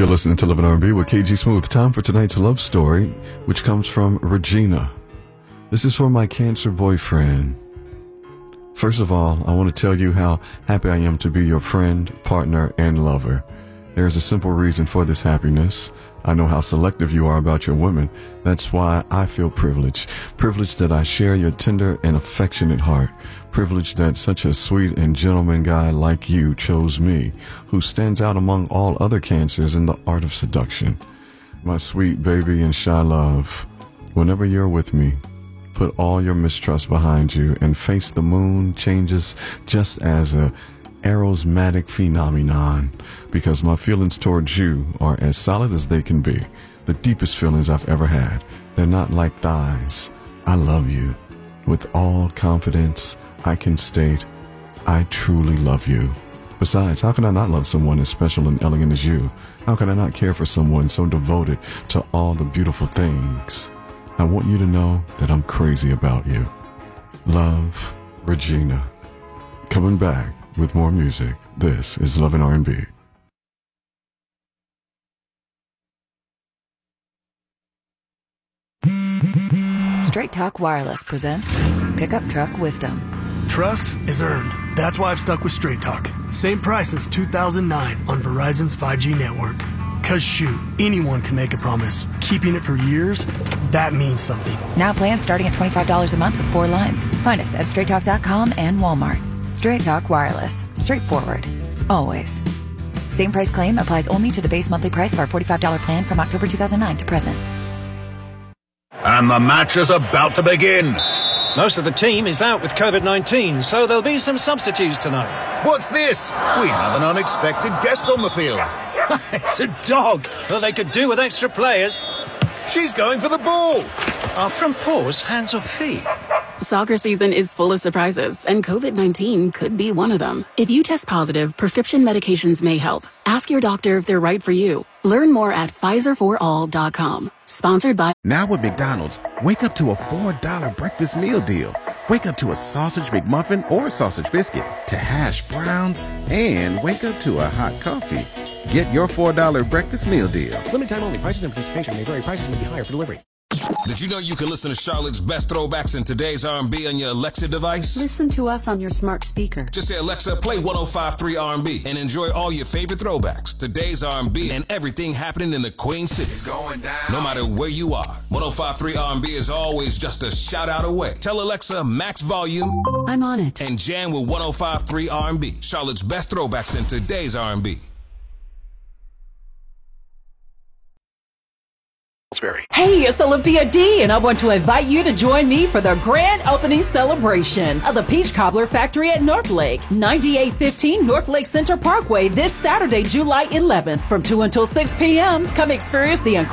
You're listening to Living R&B with KG Smooth. Time for tonight's love story, which comes from Regina. This is for my cancer boyfriend. First of all, I want to tell you how happy I am to be your friend, partner, and lover. There's a simple reason for this happiness. I know how selective you are about your women. That's why I feel privileged. Privileged that I share your tender and affectionate heart. Privileged that such a sweet and gentleman guy like you chose me, who stands out among all other cancers in the art of seduction. My sweet baby and shy love, whenever you're with me, put all your mistrust behind you and face the moon changes just as a aromatic phenomenon, because my feelings towards you are as solid as they can be. The deepest feelings I've ever had. They're not like thighs. I love you. With all confidence, I can state, I truly love you. Besides, how can I not love someone as special and elegant as you? How can I not care for someone so devoted to all the beautiful things? I want you to know that I'm crazy about you. Love, Regina. Coming back with more music. This is Love and R&B. Straight Talk Wireless presents Pickup Truck Wisdom. Trust is earned. That's why I've stuck with Straight Talk. Same price as 2009 on Verizon's 5G network. Cause shoot, anyone can make a promise. Keeping it for years, that means something. Now plans starting at $25 a month with 4 lines. Find us at straighttalk.com and Walmart. Straight Talk Wireless. Straightforward. Always. Same price claim applies only to the base monthly price of our $45 plan from October 2009 to present. And the match is about to begin. Most of the team is out with COVID-19, so there'll be some substitutes tonight. What's this? We have an unexpected guest on the field. It's a dog. Well, they could do with extra players. She's going for the ball. Are front paws hands or feet? Soccer season is full of surprises, and COVID-19 could be one of them. If you test positive, prescription medications may help. Ask your doctor if they're right for you. Learn more at PfizerForAll.com. Sponsored by... Now with McDonald's, wake up to a $4 breakfast meal deal. Wake up to a sausage McMuffin or sausage biscuit, to hash browns, and wake up to a hot coffee. Get your $4 breakfast meal deal. Limited time only. Prices and participation may vary. Prices may be higher for delivery. Did you know you can listen to Charlotte's best throwbacks in today's R&B on your Alexa device? Listen to us on your smart speaker. Just say, Alexa, play 105.3 R&B and enjoy all your favorite throwbacks, today's R&B, and everything happening in the Queen City. It's going down. No matter where you are, 105.3 R&B is always just a shout out away. Tell Alexa, max volume. I'm on it. And jam with 105.3 R&B, Charlotte's best throwbacks in today's R&B. Hey, it's Olympia D, and I want to invite you to join me for the grand opening celebration of the Peach Cobbler Factory at Northlake, 9815 Northlake Center Parkway this Saturday, July 11th from 2 until 6 p.m. Come experience the